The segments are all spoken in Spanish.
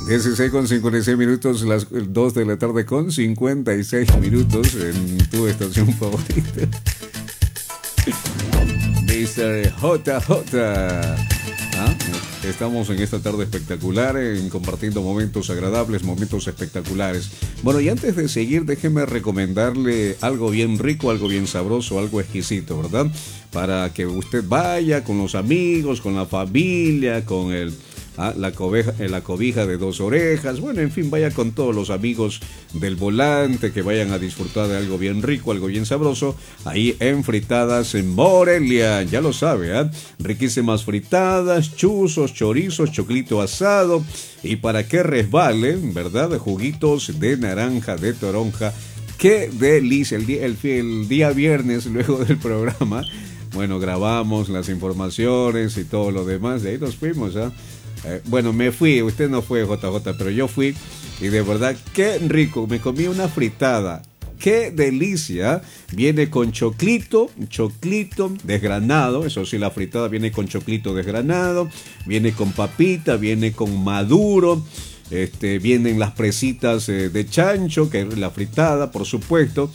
16 con 56 minutos, las 2 de la tarde con 56 minutos en tu estación favorita. Mr. JJ. Estamos en esta tarde espectacular, compartiendo momentos agradables, momentos espectaculares. Bueno, y antes de seguir, déjeme recomendarle algo bien rico, algo bien sabroso, algo exquisito, ¿verdad? Para que usted vaya con los amigos, con la familia, con la cobija de dos orejas, bueno, en fin, vaya con todos los amigos del volante, que vayan a disfrutar de algo bien rico, algo bien sabroso, ahí en Fritadas en Morelia, ya lo sabe, riquísimas fritadas, chuzos, chorizos, choclito asado, y para que resbalen, ¿verdad? Juguitos de naranja, de toronja, qué delicia. El día viernes, luego del programa, bueno, grabamos las informaciones y todo lo demás, de ahí nos fuimos, bueno, me fui, usted no fue, JJ, pero yo fui y de verdad, qué rico, me comí una fritada, qué delicia, viene con choclito desgranado, eso sí, la fritada viene con choclito desgranado, viene con papita, viene con maduro, vienen las presitas de chancho, que es la fritada, por supuesto,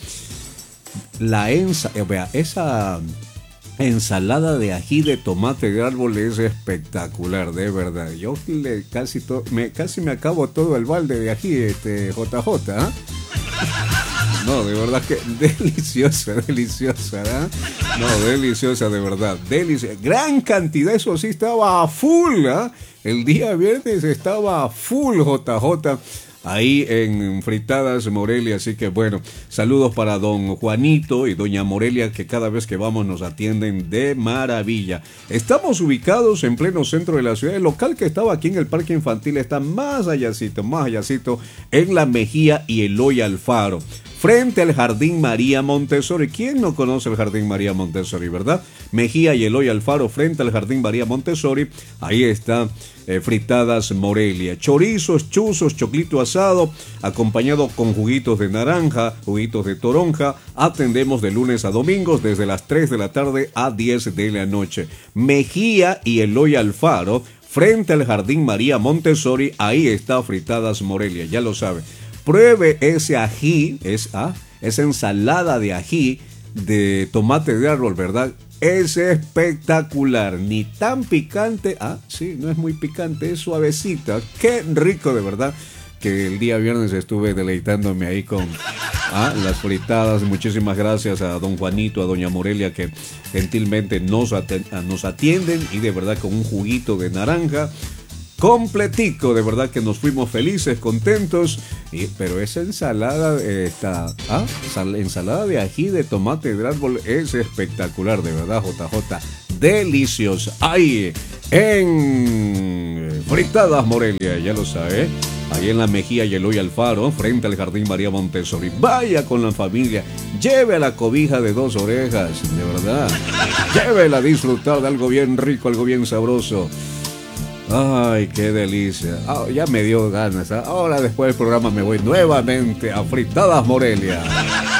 esa ensalada de ají de tomate de árbol es espectacular, de verdad. Yo casi me acabo todo el balde de ají, JJ, No, de verdad que deliciosa, No, deliciosa, de verdad, deliciosa. Gran cantidad, eso sí, estaba full, El día viernes estaba full, JJ. Ahí en Fritadas Morelia, así que bueno, saludos para don Juanito y doña Morelia, que cada vez que vamos nos atienden de maravilla. Estamos ubicados en pleno centro de la ciudad. El local que estaba aquí en el parque infantil está más allácito, en la Mejía y Eloy Alfaro, frente al Jardín María Montessori. ¿Quién no conoce el Jardín María Montessori, verdad? Mejía y Eloy Alfaro, frente al Jardín María Montessori. Ahí está Fritadas Morelia. Chorizos, chuzos, choclito asado, acompañado con juguitos de naranja, juguitos de toronja. Atendemos de lunes a domingos desde las 3 de la tarde a 10 de la noche. Mejía y Eloy Alfaro, frente al Jardín María Montessori. Ahí está Fritadas Morelia, ya lo sabe. Pruebe ese ají, esa ensalada de ají de tomate de árbol, ¿verdad? Es espectacular, ni tan picante, sí, no es muy picante, es suavecita, qué rico, de verdad, que el día viernes estuve deleitándome ahí con las fritadas. Muchísimas gracias a don Juanito, a doña Morelia, que gentilmente nos atienden, y de verdad con un juguito de naranja completico, de verdad que nos fuimos felices, contentos, pero esa ensalada, ensalada de ají de tomate de árbol es espectacular, de verdad, JJ, deliciosa. Ahí en Fritadas Morelia, ya lo sabe, ahí en la Mejía y Eloy Alfaro, frente al Jardín María Montessori. Vaya con la familia, lleve la cobija de dos orejas, de verdad, llévela a disfrutar de algo bien rico, algo bien sabroso. Ay, qué delicia. Ya me dio ganas. Ahora después del programa me voy nuevamente a Fritadas Morelia.